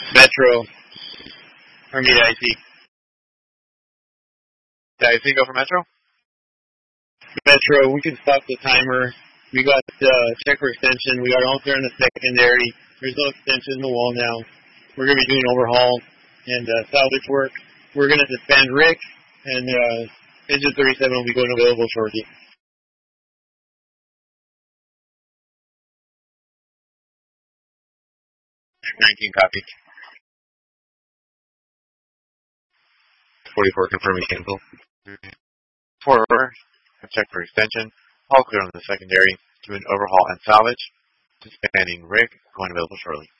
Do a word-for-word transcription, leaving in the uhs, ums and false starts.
Metro. Or meet I C. Did I C go for Metro? Metro, we can stop the timer. We got uh, check for extension. We got all clear on the secondary. There's no extension in the wall now. We're going to be doing overhaul and uh, salvage work. We're going to disband Rick, and uh, engine thirty-seven will be going available shortly. nineteen copy. forty-four confirming cancel. four over. Check for extension. All clear on the secondary. Doing overhaul and salvage. Disbanding Rick. Going available shortly.